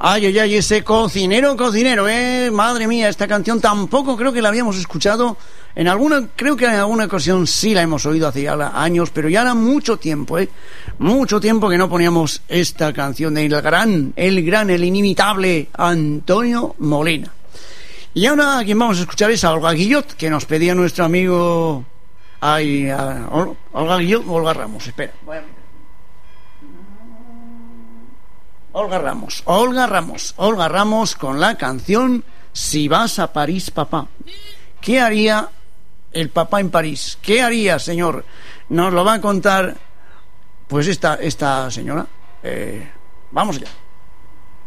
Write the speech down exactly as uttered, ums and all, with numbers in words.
Ay, ay, ay, ese cocinero, cocinero, eh, madre mía, esta canción tampoco creo que la habíamos escuchado en alguna, creo que en alguna ocasión sí la hemos oído hace ya años, pero ya era mucho tiempo, eh, mucho tiempo que no poníamos esta canción del gran, el gran, el inimitable Antonio Molina. Y ahora a quien vamos a escuchar es a Olga Guillot, que nos pedía nuestro amigo, ay, a, Olga Guillot o Olga Ramos, espera, voy a mirar. Olga Ramos, Olga Ramos, Olga Ramos con la canción Si vas a París, papá. ¿Qué haría el papá en París? ¿Qué haría, señor? Nos lo va a contar pues esta, esta señora. Eh, vamos allá.